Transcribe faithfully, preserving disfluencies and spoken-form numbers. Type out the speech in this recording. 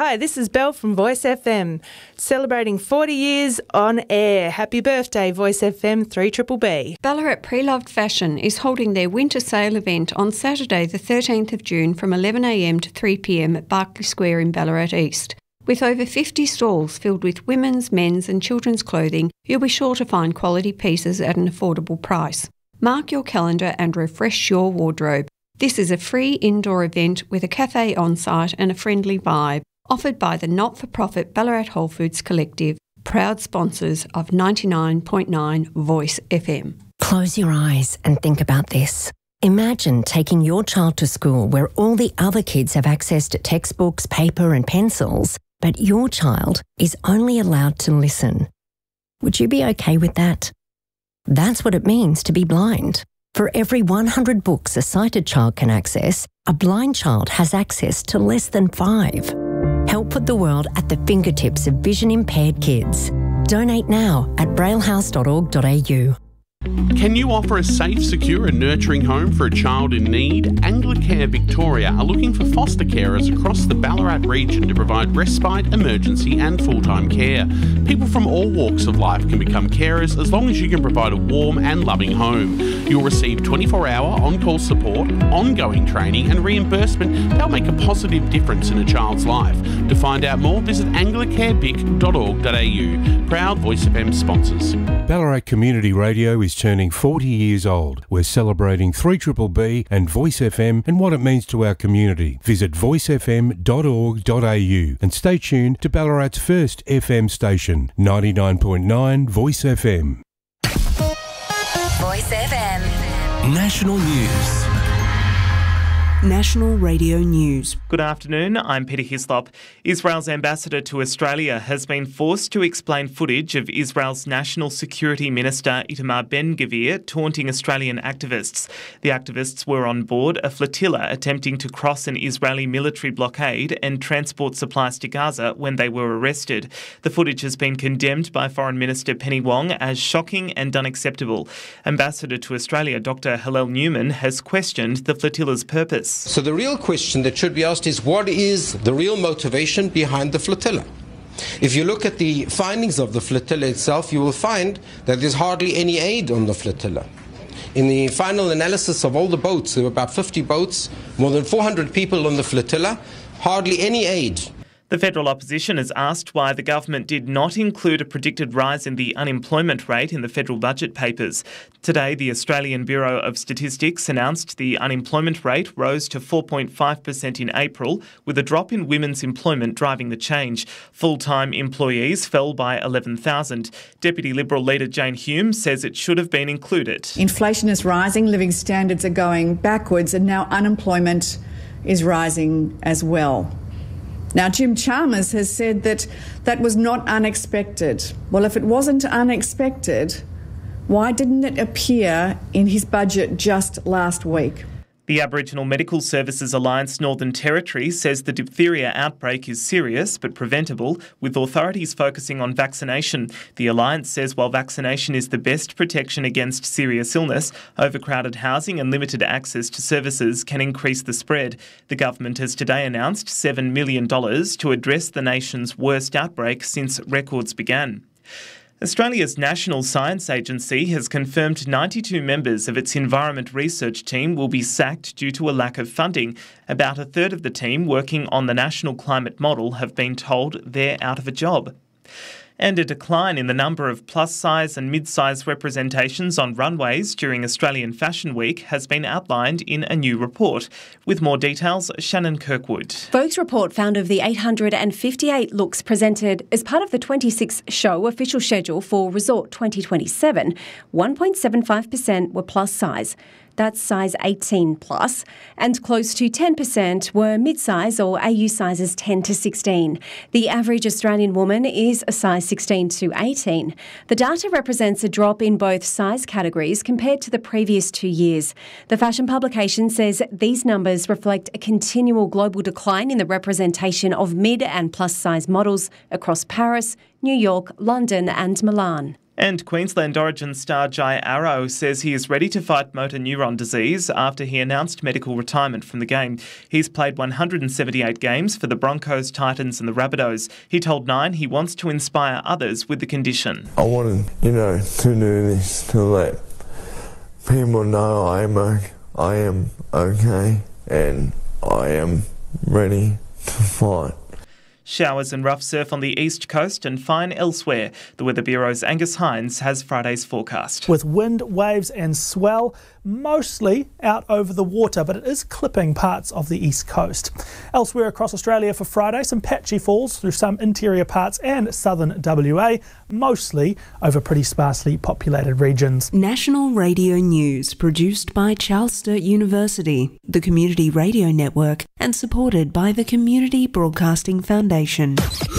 Hi, this is Belle from Voice F M, celebrating forty years on air. Happy birthday, Voice F M three B B B. Ballarat Pre-Loved Fashion is holding their winter sale event on Saturday the thirteenth of June from eleven a m to three p m at Berkeley Square in Ballarat East. With over fifty stalls filled with women's, men's and children's clothing, you'll be sure to find quality pieces at an affordable price. Mark your calendar and refresh your wardrobe. This is a free indoor event with a cafe on site and a friendly vibe, offered by the not-for-profit Ballarat Whole Foods Collective, proud sponsors of ninety-nine point nine Voice F M. Close your eyes and think about this. Imagine taking your child to school where all the other kids have access to textbooks, paper and pencils, but your child is only allowed to listen. Would you be okay with that? That's what it means to be blind. For every one hundred books a sighted child can access, a blind child has access to less than five. Help put the world at the fingertips of vision-impaired kids. Donate now at braillehouse dot org dot a u. Can you offer a safe, secure and nurturing home for a child in need? Anglicare Victoria are looking for foster carers across the Ballarat region to provide respite, emergency and full-time care. People from all walks of life can become carers as long as you can provide a warm and loving home. You'll receive twenty-four hour on-call support, ongoing training and reimbursement that'll make a positive difference in a child's life. To find out more, visit anglicare vic dot org dot a u. Proud Voice F M sponsors. Ballarat Community Radio is turning forty years old. We're celebrating three B B B and Voice F M and what it means to our community. Visit voice f m dot org dot a u and stay tuned to Ballarat's first F M station, ninety-nine point nine Voice F M. Voice F M. National News. National Radio News. Good afternoon, I'm Peter Hislop. Israel's ambassador to Australia has been forced to explain footage of Israel's National Security Minister Itamar Ben-Gvir taunting Australian activists. The activists were on board a flotilla attempting to cross an Israeli military blockade and transport supplies to Gaza when they were arrested. The footage has been condemned by Foreign Minister Penny Wong as shocking and unacceptable. Ambassador to Australia Doctor Hillel Newman has questioned the flotilla's purpose. So the real question that should be asked is, what is the real motivation behind the flotilla? If you look at the findings of the flotilla itself, you will find that there's hardly any aid on the flotilla. In the final analysis of all the boats, there were about fifty boats, more than four hundred people on the flotilla, hardly any aid. The federal opposition has asked why the government did not include a predicted rise in the unemployment rate in the federal budget papers. Today, the Australian Bureau of Statistics announced the unemployment rate rose to four point five percent in April, with a drop in women's employment driving the change. Full-time employees fell by eleven thousand. Deputy Liberal leader Jane Hume says it should have been included. Inflation is rising, living standards are going backwards, and now unemployment is rising as well. Now, Jim Chalmers has said that that was not unexpected. Well, if it wasn't unexpected, why didn't it appear in his budget just last week? The Aboriginal Medical Services Alliance Northern Territory says the diphtheria outbreak is serious but preventable, with authorities focusing on vaccination. The Alliance says while vaccination is the best protection against serious illness, overcrowded housing and limited access to services can increase the spread. The government has today announced seven million dollars to address the nation's worst outbreak since records began. Australia's National Science Agency has confirmed ninety-two members of its environment research team will be sacked due to a lack of funding. About a third of the team working on the National Climate Model have been told they're out of a job. And a decline in the number of plus-size and mid-size representations on runways during Australian Fashion Week has been outlined in a new report. With more details, Shannon Kirkwood. Vogue's report found of the eight hundred fifty-eight looks presented as part of the twenty-six show official schedule for Resort twenty twenty-seven, one point seven five percent were plus-size. That's size eighteen plus, and close to ten percent were mid-size or A U sizes ten to sixteen. The average Australian woman is a size sixteen to eighteen. The data represents a drop in both size categories compared to the previous two years. The fashion publication says these numbers reflect a continual global decline in the representation of mid and plus-size models across Paris, New York, London and Milan. And Queensland Origin star Jai Arrow says he is ready to fight motor neuron disease after he announced medical retirement from the game. He's played one hundred seventy-eight games for the Broncos, Titans and the Rabbitohs. He told Nine he wants to inspire others with the condition. I wanted, you know, to do this to let people know I am, I am okay and I am ready to fight. Showers and rough surf on the east coast and fine elsewhere. The Weather Bureau's Angus Hines has Friday's forecast. With wind, waves and swell mostly out over the water, but it is clipping parts of the east coast. Elsewhere across Australia for Friday, some patchy falls through some interior parts and southern W A, mostly over pretty sparsely populated regions. National Radio News, produced by Charles Sturt University, the Community Radio Network, and supported by the Community Broadcasting Foundation.